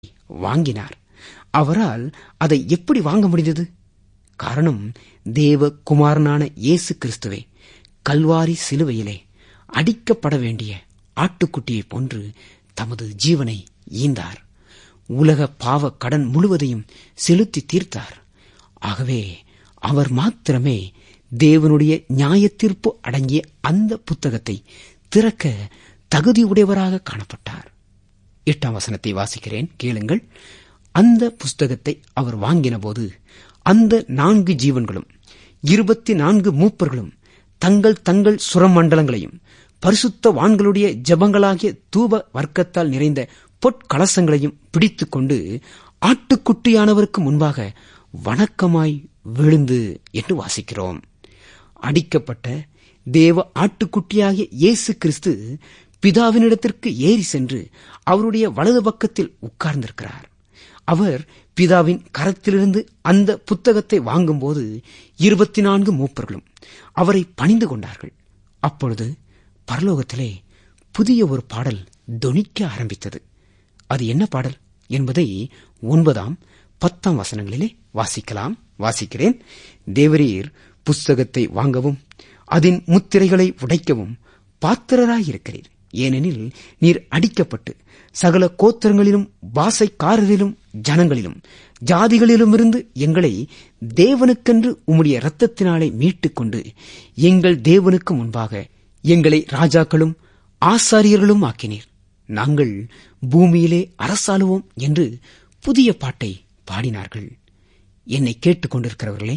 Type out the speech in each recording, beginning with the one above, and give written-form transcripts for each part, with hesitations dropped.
வாங்கினார். அவரால் அதை எப்படி வாங்க முடிந்தது? காரணம், தேவ குமாரனான இயேசு கிறிஸ்துவே கல்வாரி சிலுவையிலே அடிக்கப்பட வேண்டிய ஆட்டுக்குட்டியை போன்று தமது ஜீவனை ஈந்தார். உலக பாவ கடன் முழுவதையும் செலுத்தி தீர்த்தார். ஆகவே அவர் மாத்திரமே தேவனுடைய நியாயத்தீர்ப்பு அடங்கிய அந்த புத்தகத்தை திறக்க தகுதியுடையவராக காணப்பட்டார். 8ஆம் வசனத்தை வாசிக்கிறேன், கேளுங்கள். அந்த புஸ்தகத்தை அவர் வாங்கின போது அந்த 4 ஜீவன்களும் 24 மூப்பர்களும் தங்கள் தங்கள் சுரமண்டலங்களையும் பரிசுத்தவான்களுடைய ஜெபங்களாகிய தூப வர்க்கத்தால் நிறைந்த பொற்கலசங்களையும் பிடித்துக் கொண்டு ஆட்டுக்குட்டியானவருக்கு முன்பாக வணக்கமாய் விழுந்து என்று வாசிக்கிறோம். அடிக்கப்பட்ட தேவ ஆட்டுக்குட்டியாகிய இயேசு கிறிஸ்து பிதாவினிடத்திற்கு ஏறி சென்று அவருடைய வலது பக்கத்தில் உட்கார்ந்திருக்கிறார். அவர் பிதாவின் கரத்திலிருந்து அந்த புத்தகத்தை வாங்கும்போது 24 மூப்பர்களும் அவரை பணிந்து கொண்டார்கள். அப்பொழுது பரலோகத்திலே புதிய ஒரு பாடல் தொனிக்க ஆரம்பித்தது. அது என்ன பாடல் என்பதை 9ஆம் 10ஆம் வசனங்களிலே வாசிக்கலாம். வாசிக்கிறேன். தேவரீர் புஸ்தகத்தை வாங்கவும் அதன் முத்திரைகளை உடைக்கவும் பாத்திரராயிருக்கிறீர். ஏனெனில் நீர் அடிக்கப்பட்டு சகல கோத்திரங்களிலும் பாசைக்காரரிலும் ஜனங்களிலும் ஜாதிகளிலுமிருந்து எங்களை தேவனுக்கென்று உம்முடைய இரத்தத்தினாலே மீட்டுக் கொண்டு எங்கள் தேவனுக்கு முன்பாக எங்களை ராஜாக்களும் ஆசாரியர்களும் ஆக்கினீர். நாங்கள் பூமியிலே அரசாளுவோம் என்று புதிய பாட்டை பாடினார்கள். என்னை கேட்டுக் கொண்டிருக்கிறவர்களே,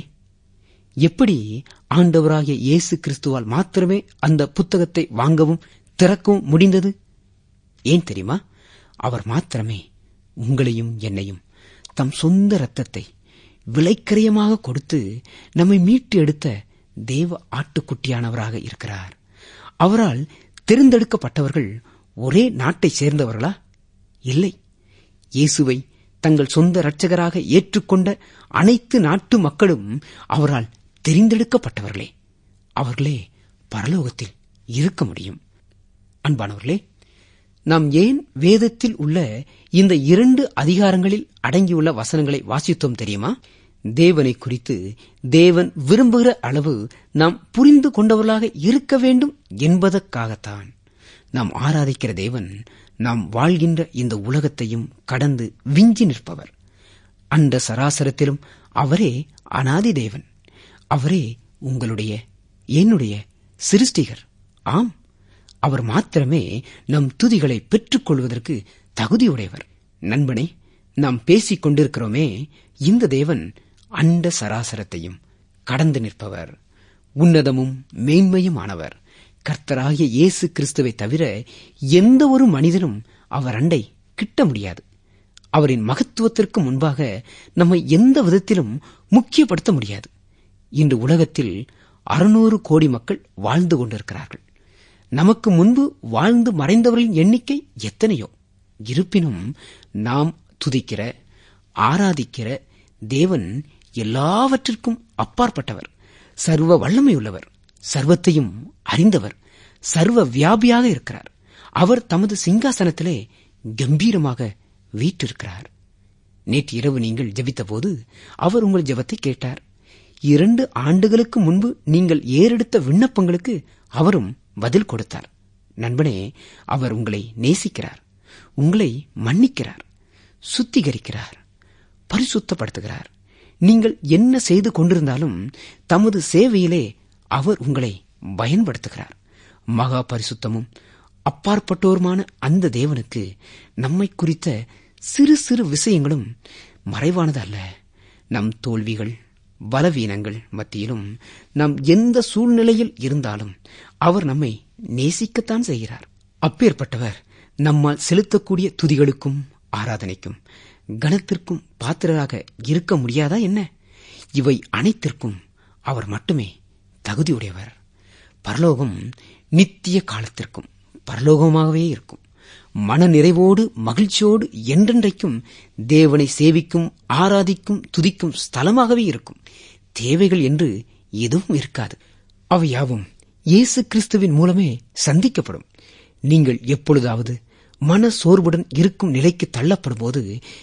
எப்படி ஆண்டவராகிய இயேசு கிறிஸ்துவால் மாத்திரமே அந்த புத்தகத்தை வாங்கவும் திறக்கவும் முடிந்தது? ஏன் தெரியுமா? அவர் மாத்திரமே உங்களையும் என்னையும் தம் சொந்த இரத்தத்தை விலைக்கரியமாக கொடுத்து நம்மை மீட்டு எடுத்த தேவ ஆட்டுக்குட்டியானவராக இருக்கிறார். அவரால் தெரிந்தெடுக்கப்பட்டவர்கள் ஒரே நாட்டை சேர்ந்தவர்களா? இல்லை. இயேசுவை தங்கள் சொந்த இரட்சகராக ஏற்றுக்கொண்ட அனைத்து நாட்டு மக்களும் அவரால் தெரிந்தெடுக்கப்பட்டவர்களே. அவர்களே பரலோகத்தில் இருக்க முடியும். அன்பானவர்களே, நாம் ஏன் வேதத்தில் உள்ள இந்த 2 அதிகாரங்களில் அடங்கியுள்ள வசனங்களை வாசித்தோம் தெரியுமா? தேவனை குறித்து தேவன் விரும்புகிற அளவு நாம் புரிந்து கொண்டவர்களாக இருக்க வேண்டும் என்பதற்காகத்தான். நாம் ஆராதிக்கிற தேவன் நாம் வாழ்கின்ற இந்த உலகத்தையும் கடந்து விஞ்சி நிற்பவர். அண்ட சராசரத்திலும் அவரே அனாதி தேவன். அவரே உங்களுடைய என்னுடைய சிருஷ்டிகர். ஆம், அவர் மாத்திரமே நம் துதிகளை பெற்றுக் கொள்வதற்கு தகுதியுடையவர். நண்பனே, நாம் பேசிக் கொண்டிருக்கிறோமே, இந்த தேவன் அண்ட சராசரத்தையும் கடந்து நிற்பவர். உன்னதமும் மேன்மையுமானவர். கர்த்தராகிய இயேசு கிறிஸ்துவை தவிர எந்த ஒரு மனிதனும் அவர் அண்டை கிட்ட முடியாது. அவரின் மகத்துவத்திற்கு முன்பாக நம்மை எந்த விதத்திலும் முக்கியப்படுத்த முடியாது. இன்று உலகத்தில் 600 கோடி மக்கள் வாழ்ந்து கொண்டிருக்கிறார்கள். நமக்கு முன்பு வாழ்ந்து மறைந்தவர்களின் எண்ணிக்கை எத்தனையோ. இருப்பினும் நாம் துதிக்கிற ஆராதிக்கிற தேவன் எல்லாவற்றிற்கும் அப்பாற்பட்டவர், சர்வ வல்லமையுள்ளவர், சர்வத்தையும் அறிந்தவர், சர்வ வியாபியாக இருக்கிறார். அவர் தமது சிங்காசனத்திலே கம்பீரமாக வீற்றிருக்கிறார். நேற்று இரவு நீங்கள் ஜெபித்த போது அவர் உங்கள் ஜெபத்தை கேட்டார். 2 ஆண்டுகளுக்கு முன்பு நீங்கள் ஏறெடுத்த விண்ணப்பங்களுக்கு அவரும் பதில் கொடுத்தார். நண்பனே, அவர் உங்களை நேசிக்கிறார், உங்களை மன்னிக்கிறார், சுத்திகரிக்கிறார், பரிசுத்தப்படுத்துகிறார். நீங்கள் என்ன செய்து கொண்டிருந்தாலும் தமது சேவையிலே அவர் உங்களை பயன்படுத்துகிறார். மகா பரிசுத்தமும் அப்பாற்பட்டோருமான அந்த தேவனுக்கு நம்மை குறித்த சிறு சிறு விஷயங்களும் மறைவானது அல்ல. நம் தோல்விகள் பலவீனங்கள் மத்தியிலும் நாம் எந்த சூழ்நிலையில் இருந்தாலும் அவர் நம்மை நேசிக்கத்தான் செய்கிறார். அப்பேற்பட்டவர் நம்மால் செலுத்தக்கூடிய துதிகளுக்கும் ஆராதனைக்கும் கனத்திற்கும் பாத்திரராக இருக்க முடியாதா என்ன? இவை அனைத்திற்கும் அவர் மட்டுமே தகுதியுடையவர். பரலோகம் நித்திய காலத்திற்கும் பரலோகமாகவே இருக்கும். மன நிறைவோடு மகிழ்ச்சியோடு என்றென்றைக்கும் தேவனை சேவிக்கும் ஆராதிக்கும் துதிக்கும் ஸ்தலமாகவே இருக்கும். தேவைகள் என்று எதுவும் இருக்காது. அவையாவும் இயேசு கிறிஸ்துவின் மூலமே சந்திக்கப்படும். நீங்கள் எப்பொழுதாவது மன சோர்வுடன் இருக்கும் நிலைக்கு தள்ளப்படும்போது